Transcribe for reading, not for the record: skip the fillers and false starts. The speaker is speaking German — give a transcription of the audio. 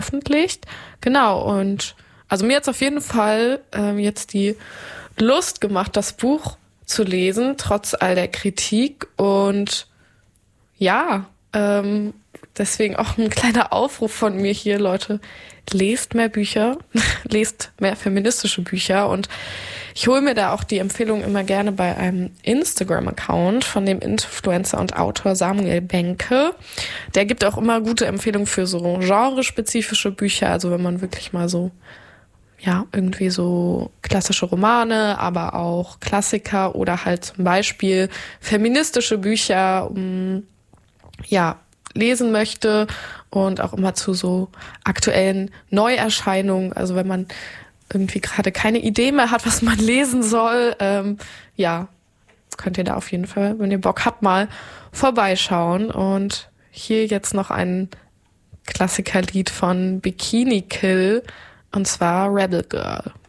veröffentlicht. Genau, und also mir hat es auf jeden Fall jetzt die Lust gemacht, das Buch zu lesen, trotz all der Kritik. Und ja, deswegen auch ein kleiner Aufruf von mir hier, Leute, lest mehr Bücher, lest mehr feministische Bücher. Und ich hole mir da auch die Empfehlung immer gerne bei einem Instagram-Account von dem Influencer und Autor Samuel Benke. Der gibt auch immer gute Empfehlungen für so genrespezifische Bücher, also wenn man wirklich mal so, ja, irgendwie so klassische Romane, aber auch Klassiker oder halt zum Beispiel feministische Bücher, ja, lesen möchte und auch immer zu so aktuellen Neuerscheinungen, also wenn man irgendwie gerade keine Idee mehr hat, was man lesen soll, ja, könnt ihr da auf jeden Fall, wenn ihr Bock habt, mal vorbeischauen. Und hier jetzt noch ein Klassikerlied von Bikini Kill, und zwar Rebel Girl.